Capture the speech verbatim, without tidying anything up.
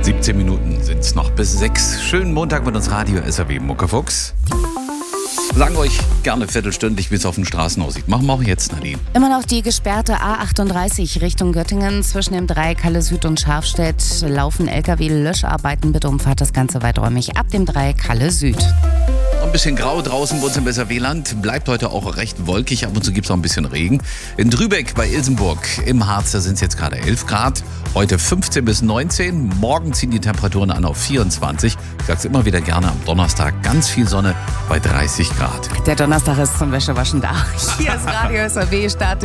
siebzehn Minuten sind es noch bis sechs. Schönen Montag mit uns Radio S R W Muckefuchs. Sagen euch gerne viertelstündlich, wie es auf den Straßen aussieht. Machen wir auch jetzt, Nadine. Immer noch die gesperrte A achtunddreißig Richtung Göttingen. Zwischen dem Dreieck Halle Süd und Scharfstedt laufen L K W-Löscharbeiten. Bitte umfahrt das Ganze weiträumig ab dem Dreieck Halle Süd. Ein bisschen grau draußen bei uns im S R W-Land. Bleibt heute auch recht wolkig. Ab und zu gibt es auch ein bisschen Regen. In Drübeck bei Ilsenburg im Harz, da sind es jetzt gerade elf Grad. Heute fünfzehn bis neunzehn. Morgen ziehen die Temperaturen an auf vierundzwanzig. Ich sag's immer wieder gerne, am Donnerstag ganz viel Sonne bei dreißig Grad. Der Donnerstag ist zum Wäschewaschen da. Hier ist Radio S R W, Start